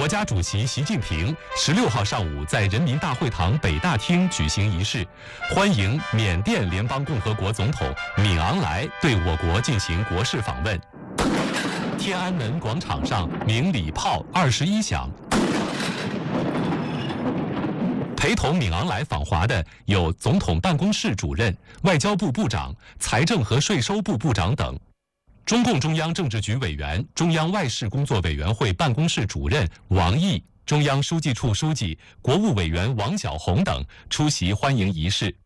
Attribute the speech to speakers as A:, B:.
A: 国家主席习近平16号上午在人民大会堂北大厅举行仪式，欢迎缅甸联邦共和国总统敏昂莱对我国进行国事访问。天安门广场上鸣礼炮21响。陪同敏昂莱访华的有总统办公室主任、外交部部长、财政和税收部部长等。中共中央政治局委员、中央外事工作委员会办公室主任王毅、中央书记处书记、国务委员王晓红等出席欢迎仪式。